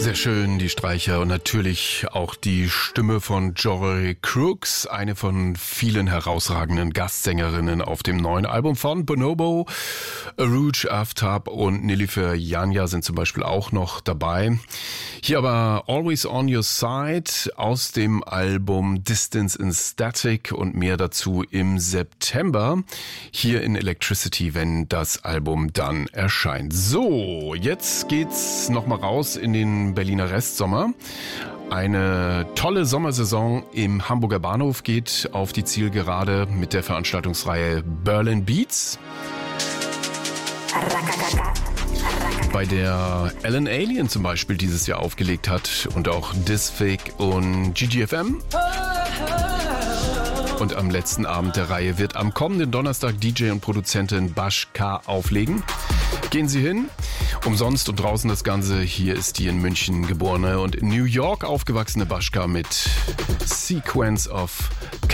Sehr schön, die Streicher und natürlich auch die Stimme von Jory Crooks, eine von vielen herausragenden Gastsängerinnen auf dem neuen Album von Bonobo. Arooj Aftab und Nilüfer Yanya sind zum Beispiel auch noch dabei. Hier aber Always on Your Side aus dem Album Distance in Static und mehr dazu im September hier in Electricity, wenn das Album dann erscheint. So, jetzt geht's nochmal raus in den Berliner Restsommer. Eine tolle Sommersaison im Hamburger Bahnhof geht auf die Zielgerade mit der Veranstaltungsreihe Berlin Beats, bei der Alan Alien zum Beispiel dieses Jahr aufgelegt hat und auch Disfig und GGFM. Und am letzten Abend der Reihe wird am kommenden Donnerstag DJ und Produzentin Bash K auflegen. Gehen Sie hin, umsonst und draußen das Ganze. Hier ist die in München geborene und in New York aufgewachsene Bash K mit Sequence of